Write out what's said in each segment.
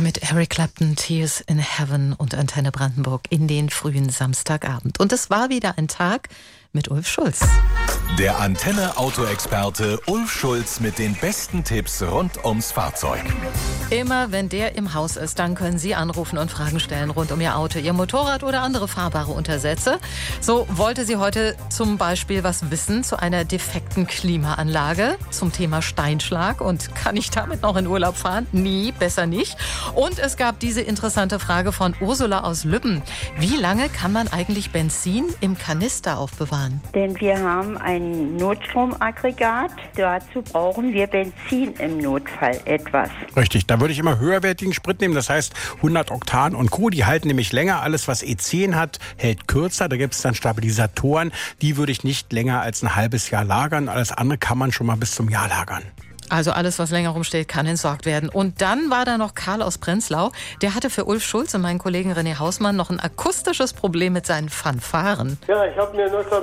Mit Eric Clapton, Tears in Heaven und Antenne Brandenburg in den frühen Samstagabend. Und es war wieder ein Tag mit Ulf Schulz. Der Antenne-Auto-Experte Ulf Schulz mit den besten Tipps rund ums Fahrzeug. Immer wenn der im Haus ist, dann können Sie anrufen und Fragen stellen rund um Ihr Auto, Ihr Motorrad oder andere fahrbare Untersätze. So wollte sie heute zum Beispiel was wissen zu einer defekten Klimaanlage, zum Thema Steinschlag. Und kann ich damit noch in Urlaub fahren? Nie, besser nicht. Und es gab diese interessante Frage von Ursula aus Lübben. Wie lange kann man eigentlich Benzin im Kanister aufbewahren? Denn wir haben ein Notstromaggregat. Dazu brauchen wir Benzin im Notfall etwas. Richtig, da würde ich immer höherwertigen Sprit nehmen. Das heißt 100 Oktan und Co. Die halten nämlich länger. Alles, was E10 hat, hält kürzer. Da gibt es dann Stabilisatoren. Die würde ich nicht länger als ein halbes Jahr lagern. Alles andere kann man schon mal bis zum Jahr lagern. Also alles, was länger rumsteht, kann entsorgt werden. Und dann war da noch Karl aus Prenzlau. Der hatte für Ulf Schulz und meinen Kollegen René Hausmann noch ein akustisches Problem mit seinen Fanfaren. Ja, ich habe mir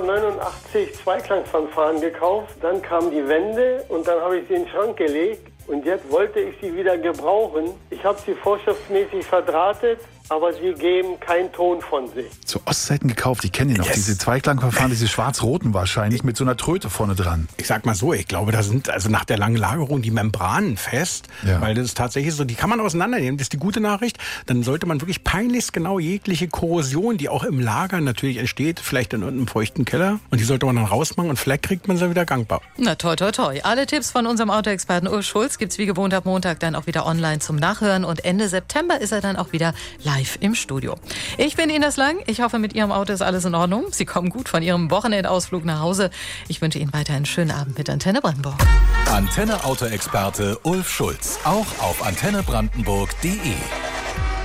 1989 Zweiklangfanfaren gekauft. Dann kam die Wende und dann habe ich sie in den Schrank gelegt. Und jetzt wollte ich sie wieder gebrauchen. Ich habe sie vorschriftsmäßig verdrahtet, aber sie geben keinen Ton von sich. Zu Ostzeiten gekauft, ich kenne die noch, diese Zweiklangverfahren, diese schwarz-roten wahrscheinlich, mit so einer Tröte vorne dran. Ich sag mal so, ich glaube, da sind also nach der langen Lagerung die Membranen fest, weil das ist tatsächlich so, die kann man auseinandernehmen, das ist die gute Nachricht. Dann sollte man wirklich peinlichst genau jegliche Korrosion, die auch im Lager natürlich entsteht, vielleicht in irgendeinem feuchten Keller, und die sollte man dann rausmachen und vielleicht kriegt man sie wieder gangbar. Na toi toi toi. Alle Tipps von unserem Autoexperten Ulf Schulz gibt's wie gewohnt ab Montag dann auch wieder online zum Nachhören und Ende September ist er dann auch wieder live im Studio. Ich bin Ines Lang. Ich hoffe, mit Ihrem Auto ist alles in Ordnung. Sie kommen gut von Ihrem Wochenendausflug nach Hause. Ich wünsche Ihnen weiter einen schönen Abend mit Antenne Brandenburg. Antenne-Auto-Experte Ulf Schulz, auch auf antennebrandenburg.de.